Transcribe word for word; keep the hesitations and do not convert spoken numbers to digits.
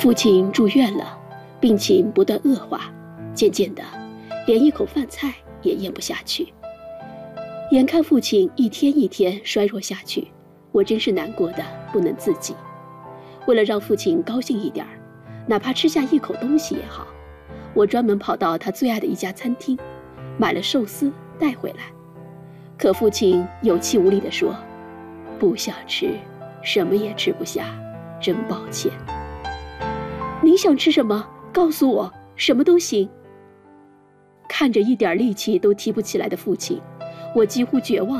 父亲住院了，病情不断恶化，渐渐的，连一口饭菜也咽不下去。眼看父亲一天一天衰弱下去，我真是难过的不能自己。为了让父亲高兴一点，哪怕吃下一口东西也好，我专门跑到他最爱的一家餐厅，买了寿司带回来。可父亲有气无力地说：“不想吃，什么也吃不下，真抱歉。”你想吃什么？告诉我，什么都行。看着一点力气都提不起来的父亲，我几乎绝望